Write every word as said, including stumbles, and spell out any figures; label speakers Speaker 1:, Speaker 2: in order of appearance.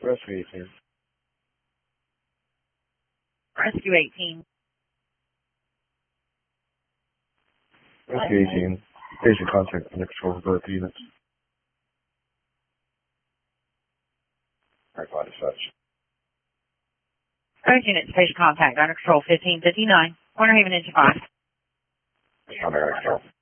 Speaker 1: Rescue eighteen.
Speaker 2: Rescue eighteen.
Speaker 1: Rescue eighteen. Patient contact under control of both units. Alright, body such.
Speaker 2: Both units, patient contact under control fifteen fifty-nine. Corner Haven into five.
Speaker 1: Primary control.